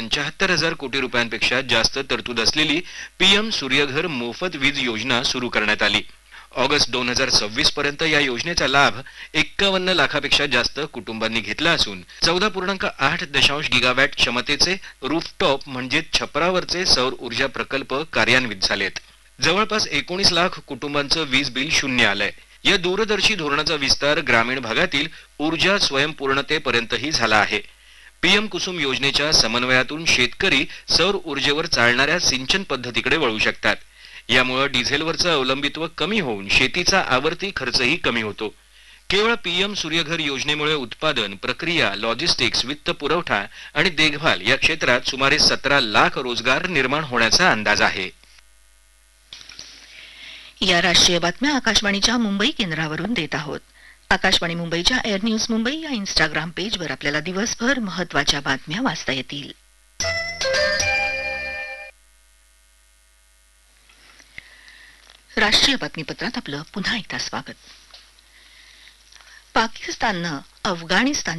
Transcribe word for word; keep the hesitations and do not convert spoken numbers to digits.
पंचाहत्तर हजार कोटी रुपयांपेक्षा जास्त तरतूद असलेली पीएम सूर्यघर मोफत वीज योजना सुरू करण्यात आली. ऑगस्ट दोन हजार सव्वीस पर्यंत या योजनेचा लाभ एक्कावन्न लाखापेक्षा जास्त कुटुंबांनी घेतला असून चौदा पूर्णांक आठ दशांश गिगावॅट क्षमतेचे रूफटॉप म्हणजे छपरावरचे सौर ऊर्जा प्रकल्प कार्यान्वित झालेत. जवळपास एकोणीस लाख कुटुंबांचं वीज बिल शून्य आलंय. या दूरदर्शी धोरणाचा विस्तार ग्रामीण भागातील ऊर्जा स्वयंपूर्णतेपर्यंतही झाला आहे. पीएम कुसुम योजनेच्या समन्वयातून शेतकरी सौर ऊर्जेवर चालणाऱ्या सिंचन पद्धतीकडे वळू शकतात. यामुळे डिझेलवरचं अवलंबित्व कमी होऊन शेतीचा आवर्ती खर्चही कमी होतो. केवळ पीएम सूर्यघर योजनेमुळे उत्पादन, प्रक्रिया, लॉजिस्टिक्स, वित्त पुरवठा आणि देखभाल या क्षेत्रात सुमारे सतरा लाख रोजगार निर्माण होण्याचा अंदाज आहे. या राष्ट्रीय बातम्या आकाशवाणीच्या मुंबई केंद्रावरून देत आहोत. आकाशवाणी मुंबईच्या एअर न्यूज मुंबई या इंस्टाग्राम पेजवर आपल्याला दिवसभर महत्त्वाच्या बातम्या वाचता येतील. राष्ट्रीय बातमीपत्रात आपलं पुन्हा एकदा स्वागत. पाकिस्ताननं अफगाणिस्तान